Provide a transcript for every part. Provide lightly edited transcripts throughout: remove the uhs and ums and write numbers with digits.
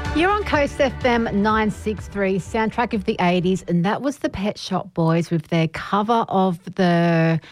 You're on Coast FM 963, soundtrack of the 80s, and that was the Pet Shop Boys with their cover of their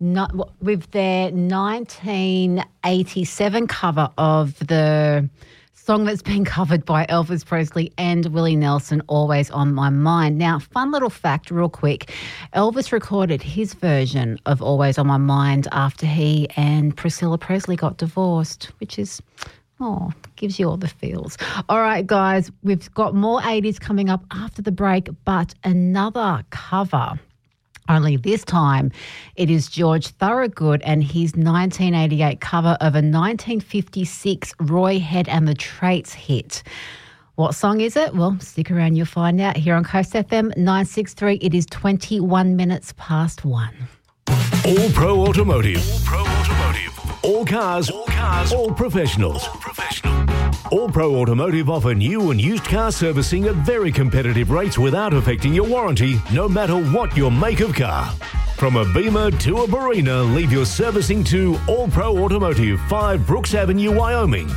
1987 cover of the song that's been covered by Elvis Presley and Willie Nelson, Always on My Mind. Now, fun little fact real quick, Elvis recorded his version of Always on My Mind after he and Priscilla Presley got divorced, which is... oh, gives you all the feels. All right, guys, we've got more 80s coming up after the break, but another cover. Only this time it is George Thorogood and his 1988 cover of a 1956 Roy Head and the Traits hit. What song is it? Well, stick around, you'll find out here on Coast FM 963. It is 21 minutes past 1. All Pro Automotive. All Pro Automotive. All cars. All cars. All professionals. All professional. All Pro Automotive offer new and used car servicing at very competitive rates without affecting your warranty, no matter what your make of car. From a Beamer to a Barina, leave your servicing to All Pro Automotive, 5 Brooks Avenue, Wyoming,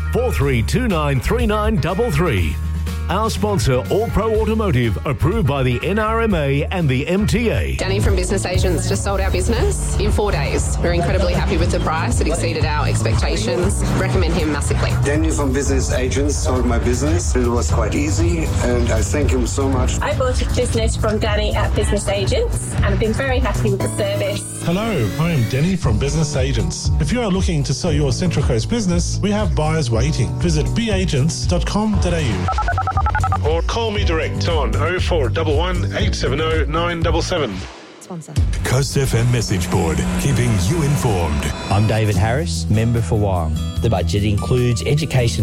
43293933. Our sponsor, All Pro Automotive, approved by the NRMA and the MTA. Danny from Business Agents just sold our business in 4 days. We're incredibly happy with the price. It exceeded our expectations. Recommend him massively. Danny from Business Agents sold my business. It was quite easy, and I thank him so much. I bought a business from Danny at Business Agents, and I've been very happy with the service. Hello, I am Denny from Business Agents. If you are looking to sell your Central Coast business, we have buyers waiting. Visit beagents.com.au. Or call me direct on 0411 870 977. Sponsor. Coast FM message board, keeping you informed. I'm David Harris, member for Wyong. The budget includes education